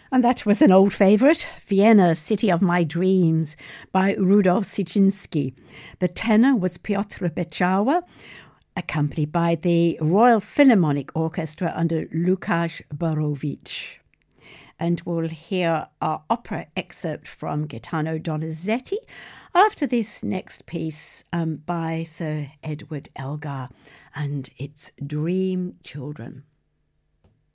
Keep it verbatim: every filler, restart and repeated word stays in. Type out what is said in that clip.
And that was an old favourite, Vienna, City of My Dreams, by Rudolf Siczynski. The tenor was Piotr Beczała, accompanied by the Royal Philharmonic Orchestra under Lukasz Borowicz. And we'll hear our opera excerpt from Gaetano Donizetti after this next piece um, by Sir Edward Elgar, and it's Dream Children.